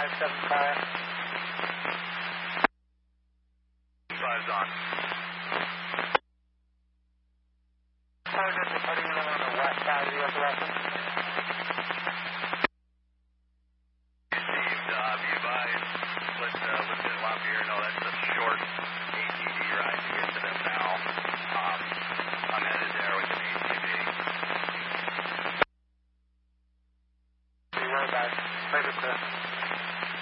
575. 5's on. Target departing on the west side of the Appalachian. Received, be advised, let's get Lafayette know that's a short